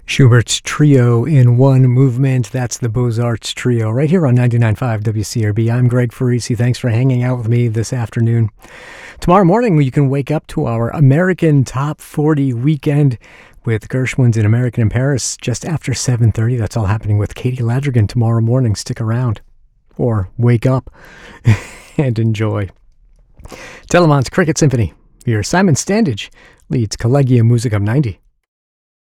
Schubert's Trio in One Movement. That's the Beaux-Arts Trio right here on 99.5 WCRB. I'm Greg Farisi. Thanks for hanging out with me this afternoon. Tomorrow morning, you can wake up to our American Top 40 weekend with Gershwin's in American in Paris just after 7:30. That's all happening with Katie Ladrigan tomorrow morning. Stick around or wake up and enjoy. Teleman's Cricket Symphony. Here, Simon Standage leads Collegium Musicum 90.